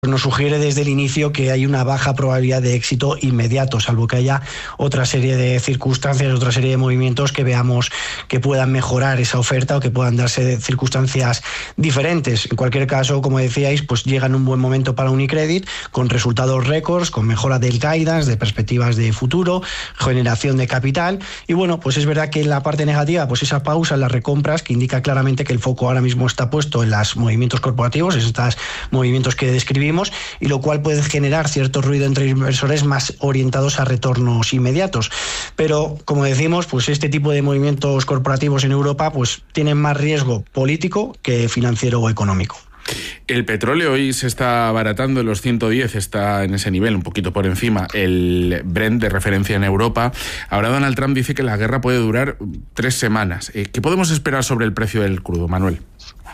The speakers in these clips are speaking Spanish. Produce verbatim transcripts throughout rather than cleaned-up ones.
nos sugiere desde el inicio que hay una baja probabilidad de éxito inmediato, salvo que haya otra serie de circunstancias, otra serie de movimientos que veamos que puedan mejorar esa oferta o que puedan darse circunstancias diferentes. En cualquier caso, como decíais, pues llega en un buen momento para Unicredit, con resultados récords, con mejora del guidance, de perspectivas de futuro, generación de capital, y bueno, pues es verdad que en la parte negativa, pues esa pausa en las recompras, que indica claramente que el foco ahora mismo está puesto en los movimientos corporativos, en estos movimientos que describimos, y lo cual puede generar cierto ruido entre inversores más orientados a retornos inmediatos. Pero, como decimos, pues este tipo de movimientos corporativos en Europa pues tienen más riesgo político que financiero o económico. El petróleo hoy se está abaratando en los ciento diez, está en ese nivel, un poquito por encima, el Brent de referencia en Europa. Ahora Donald Trump dice que la guerra puede durar tres semanas. ¿Qué podemos esperar sobre el precio del crudo, Manuel?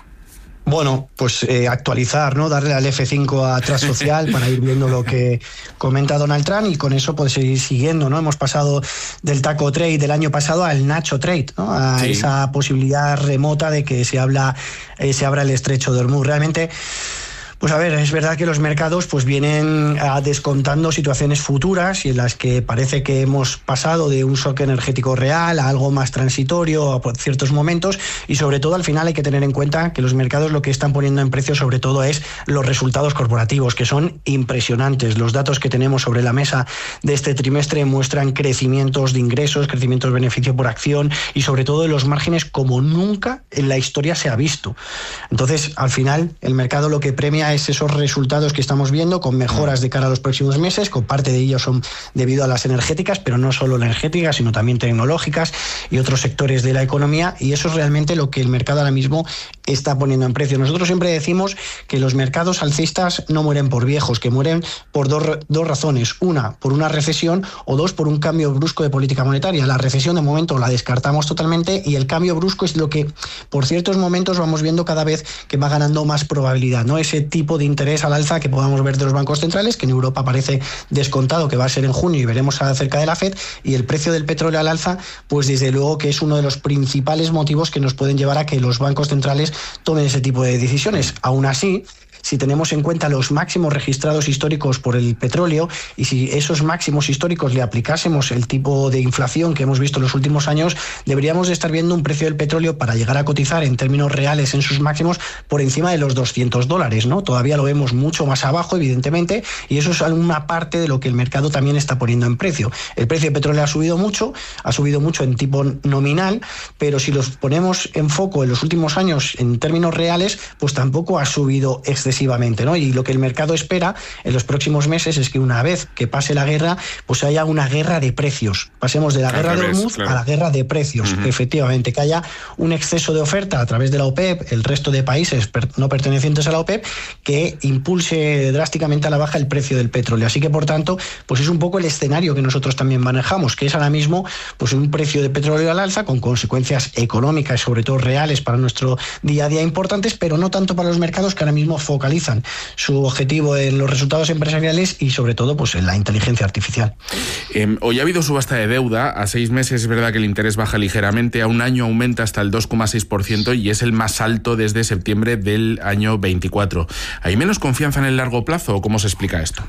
Bueno, pues eh, actualizar, ¿no? Darle al F cinco a Trust Social para ir viendo lo que comenta Donald Trump, y con eso puede seguir siguiendo, ¿no? Hemos pasado del taco trade del año pasado al Nacho trade, ¿no? A sí. Esa posibilidad remota de que se habla, eh, se abra el estrecho de Hormuz. Realmente, pues a ver, es verdad que los mercados pues vienen a descontando situaciones futuras y en las que parece que hemos pasado de un shock energético real a algo más transitorio a ciertos momentos, y sobre todo al final hay que tener en cuenta que los mercados lo que están poniendo en precio sobre todo es los resultados corporativos, que son impresionantes. Los datos que tenemos sobre la mesa de este trimestre muestran crecimientos de ingresos, crecimientos de beneficio por acción y sobre todo de los márgenes como nunca en la historia se ha visto. Entonces, al final, el mercado lo que premia es esos resultados que estamos viendo, con mejoras de cara a los próximos meses, con parte de ellos son debido a las energéticas, pero no solo energéticas, sino también tecnológicas y otros sectores de la economía, y eso es realmente lo que el mercado ahora mismo está poniendo en precio. Nosotros siempre decimos que los mercados alcistas no mueren por viejos, que mueren por dos, dos razones. Una, por una recesión, o dos, por un cambio brusco de política monetaria. La recesión de momento la descartamos totalmente, y el cambio brusco es lo que por ciertos momentos vamos viendo cada vez que va ganando más probabilidad, ¿no? Ese tipo de interés al alza que podamos ver de los bancos centrales, que en Europa parece descontado que va a ser en junio y veremos acerca de la Fed, y el precio del petróleo al alza, pues desde luego que es uno de los principales motivos que nos pueden llevar a que los bancos centrales tomen ese tipo de decisiones. Aún así, si tenemos en cuenta los máximos registrados históricos por el petróleo, y si esos máximos históricos le aplicásemos el tipo de inflación que hemos visto en los últimos años, deberíamos de estar viendo un precio del petróleo para llegar a cotizar en términos reales en sus máximos por encima de los doscientos dólares, ¿no? Todavía lo vemos mucho más abajo, evidentemente, y eso es una parte de lo que el mercado también está poniendo en precio. El precio del petróleo ha subido mucho, ha subido mucho en tipo nominal, pero si los ponemos en foco en los últimos años en términos reales, pues tampoco ha subido excesivamente, ¿no? Y lo que el mercado espera en los próximos meses es que una vez que pase la guerra, pues haya una guerra de precios. Pasemos de la guerra de Hormuz claro. a la guerra de precios, uh-huh. efectivamente, que haya un exceso de oferta a través de la OPEP, el resto de países per- no pertenecientes a la OPEP, que impulse drásticamente a la baja el precio del petróleo. Así que, por tanto, pues es un poco el escenario que nosotros también manejamos, que es ahora mismo pues un precio de petróleo al alza con consecuencias económicas y sobre todo reales para nuestro día a día importantes, pero no tanto para los mercados, que ahora mismo focalizan su objetivo en los resultados empresariales y sobre todo pues en la inteligencia artificial. Eh, hoy ha habido subasta de deuda. A seis meses es verdad que el interés baja ligeramente, a un año aumenta hasta el dos coma seis por ciento y es el más alto desde septiembre del año veinticuatro. ¿Hay menos confianza en el largo plazo o cómo se explica esto?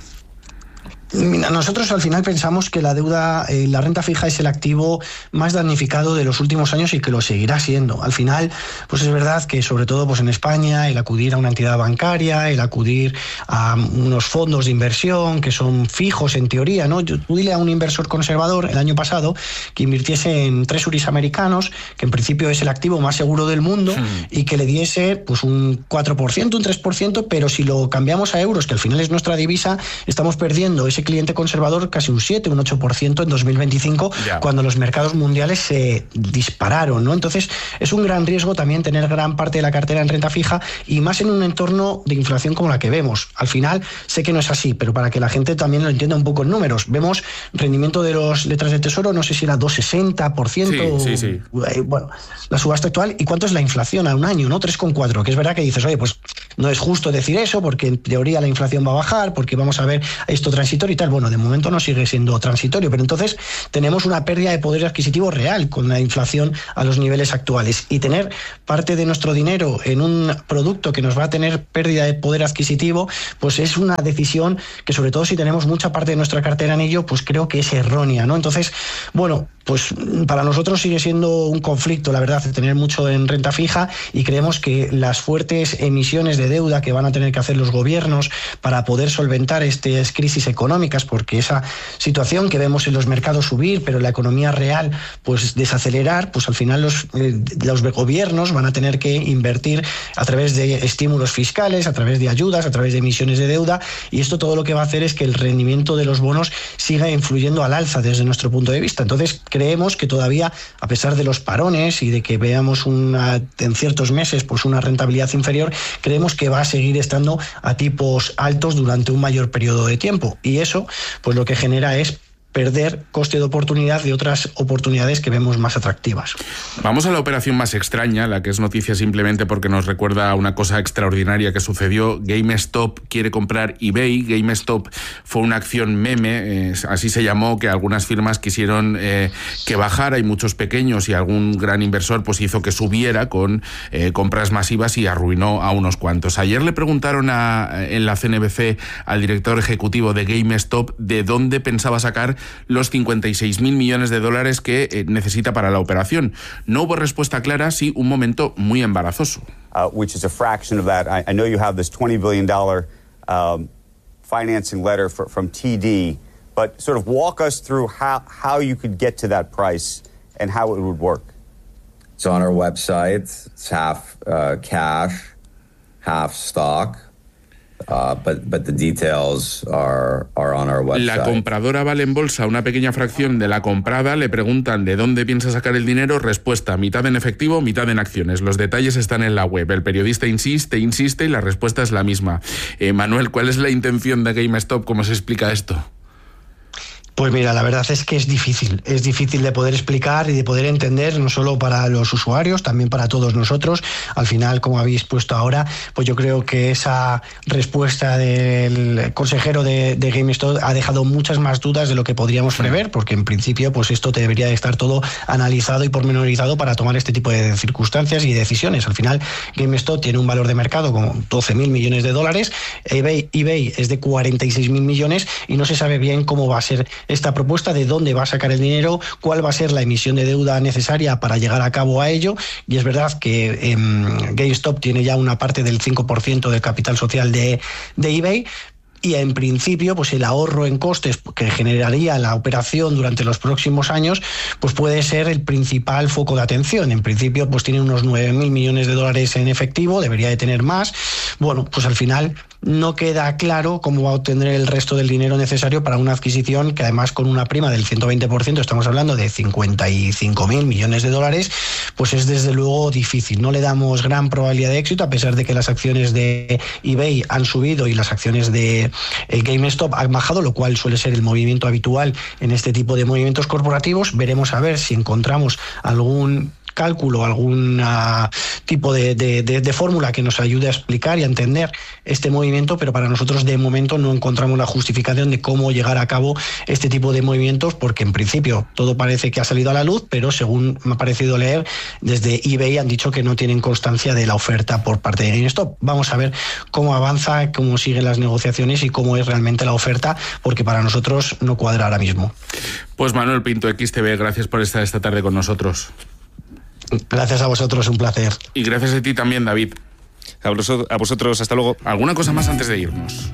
Nosotros al final pensamos que la deuda, eh, la renta fija es el activo más damnificado de los últimos años y que lo seguirá siendo. Al final, pues es verdad que sobre todo pues en España el acudir a una entidad bancaria, el acudir a unos fondos de inversión que son fijos en teoría, ¿no? Yo dile a un inversor conservador el año pasado que invirtiese en treasuries americanos, que en principio es el activo más seguro del mundo, sí. y que le diese pues un cuatro por ciento, un tres por ciento, pero si lo cambiamos a euros, que al final es nuestra divisa, estamos perdiendo ese cliente conservador casi un siete, un ocho por ciento en dos mil veinticinco, yeah. cuando los mercados mundiales se dispararon, ¿no? Entonces es un gran riesgo también tener gran parte de la cartera en renta fija, y más en un entorno de inflación como la que vemos. Al final sé que no es así, pero para que la gente también lo entienda un poco en números, vemos rendimiento de las letras de tesoro, no sé si era dos coma sesenta por ciento, sí, sí, sí. bueno, la subasta actual, y cuánto es la inflación a un año, ¿no? tres coma cuatro, que es verdad que dices, oye, pues no es justo decir eso, porque en teoría la inflación va a bajar, porque vamos a ver esto transitorio y tal. Bueno, de momento no sigue siendo transitorio, pero entonces tenemos una pérdida de poder adquisitivo real con la inflación a los niveles actuales, y tener parte de nuestro dinero en un producto que nos va a tener pérdida de poder adquisitivo, pues es una decisión que, sobre todo si tenemos mucha parte de nuestra cartera en ello, pues creo que es errónea, ¿no? Entonces, bueno, pues para nosotros sigue siendo un conflicto, la verdad, de tener mucho en renta fija, y creemos que las fuertes emisiones de deuda que van a tener que hacer los gobiernos para poder solventar estas crisis económicas, porque esa situación que vemos en los mercados subir, pero la economía real pues desacelerar, pues al final los, eh, los gobiernos van a tener que invertir a través de estímulos fiscales, a través de ayudas, a través de emisiones de deuda, y esto todo lo que va a hacer es que el rendimiento de los bonos siga influyendo al alza desde nuestro punto de vista. Entonces creemos que todavía, a pesar de los parones y de que veamos una, en ciertos meses pues una rentabilidad inferior, creemos que va a seguir estando a tipos altos durante un mayor periodo de tiempo, y eso pues lo que genera es perder coste de oportunidad de otras oportunidades que vemos más atractivas. Vamos a la operación más extraña, la que es noticia simplemente porque nos recuerda a una cosa extraordinaria que sucedió. GameStop quiere comprar eBay. GameStop fue una acción meme, eh, así se llamó, que algunas firmas quisieron eh, que bajara, y muchos pequeños y algún gran inversor pues hizo que subiera con eh, compras masivas y arruinó a unos cuantos. Ayer le preguntaron a, en la C N B C al director ejecutivo de GameStop de dónde pensaba sacar los cincuenta y seis mil millones de dólares que eh, necesita para la operación. No hubo respuesta clara, sí un momento muy embarazoso. Uh, which is a fraction of that. I, I know you have this twenty billion dollars um, financing letter for, from T D, but sort of walk us through how, how you could get to that price and how it would work. It's on our website. It's half uh, cash, half stock. Uh, but, but the details are, are on our website. La compradora vale en bolsa una pequeña fracción de la comprada. Le preguntan de dónde piensa sacar el dinero. Respuesta: mitad en efectivo, mitad en acciones. Los detalles están en la web. El periodista insiste, insiste y la respuesta es la misma. Eh, Manuel, ¿cuál es la intención de GameStop? ¿Cómo se explica esto? Pues mira, la verdad es que es difícil, es difícil de poder explicar y de poder entender, no solo para los usuarios, también para todos nosotros. Al final, como habéis puesto ahora, pues yo creo que esa respuesta del consejero de, de GameStop ha dejado muchas más dudas de lo que podríamos prever, porque en principio pues esto debería de estar todo analizado y pormenorizado para tomar este tipo de circunstancias y decisiones. Al final, GameStop tiene un valor de mercado como doce mil millones de dólares, eBay, eBay es de cuarenta y seis mil millones, y no se sabe bien cómo va a ser esta propuesta, de dónde va a sacar el dinero, cuál va a ser la emisión de deuda necesaria para llegar a cabo a ello. Y es verdad que eh, GameStop tiene ya una parte del cinco por ciento del capital social de, de eBay, y en principio pues el ahorro en costes que generaría la operación durante los próximos años pues puede ser el principal foco de atención. En principio pues tiene unos nueve mil millones de dólares en efectivo, debería de tener más. Bueno, pues al final no queda claro cómo va a obtener el resto del dinero necesario para una adquisición que, además, con una prima del ciento veinte por ciento, estamos hablando de cincuenta y cinco mil millones de dólares, pues es desde luego difícil. No le damos gran probabilidad de éxito, a pesar de que las acciones de eBay han subido y las acciones de eh, GameStop han bajado, lo cual suele ser el movimiento habitual en este tipo de movimientos corporativos. Veremos a ver si encontramos algún cálculo, algún uh, tipo de, de, de, de fórmula que nos ayude a explicar y a entender este movimiento, pero para nosotros de momento no encontramos la justificación de cómo llegar a cabo este tipo de movimientos, porque en principio todo parece que ha salido a la luz, pero según me ha parecido leer, desde eBay han dicho que no tienen constancia de la oferta por parte de GameStop. Vamos a ver cómo avanza, cómo siguen las negociaciones y cómo es realmente la oferta, porque para nosotros no cuadra ahora mismo. Pues Manuel Pinto, X T V, gracias por estar esta tarde con nosotros. Gracias a vosotros, un placer. Y gracias a ti también, David. A vosotros, a vosotros, hasta luego. ¿Alguna cosa más antes de irnos?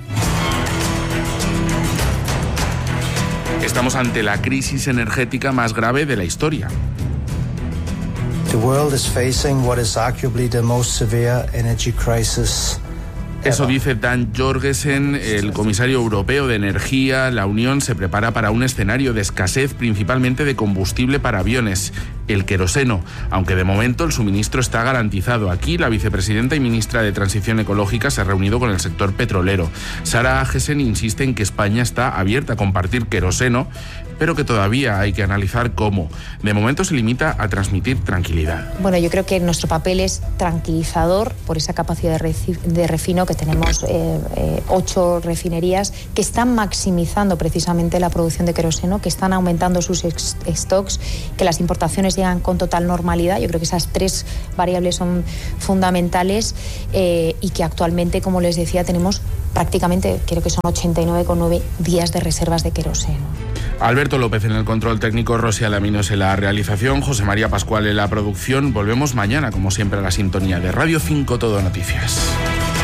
Estamos ante la crisis energética más grave de la historia. The world is facing what is arguably the most severe energy crisis. Eso dice Dan Jorgensen, el comisario europeo de energía. La Unión se prepara para un escenario de escasez, principalmente de combustible para aviones, el queroseno, aunque de momento el suministro está garantizado. Aquí la vicepresidenta y ministra de Transición Ecológica se ha reunido con el sector petrolero. Sara Agesen insiste en que España está abierta a compartir queroseno, pero que todavía hay que analizar cómo. De momento se limita a transmitir tranquilidad. Bueno, yo creo que nuestro papel es tranquilizador por esa capacidad de, reci- de refino que tenemos, eh, eh, ocho refinerías que están maximizando precisamente la producción de queroseno, que están aumentando sus ex- stocks, que las importaciones llegan con total normalidad. Yo creo que esas tres variables son fundamentales eh, y que actualmente, como les decía, tenemos prácticamente, creo que son ochenta y nueve coma nueve días de reservas de queroseno. Alberto López en el control técnico, Rosy Alaminos en la realización, José María Pascual en la producción. Volvemos mañana, como siempre, a la sintonía de Radio cinco Todo Noticias.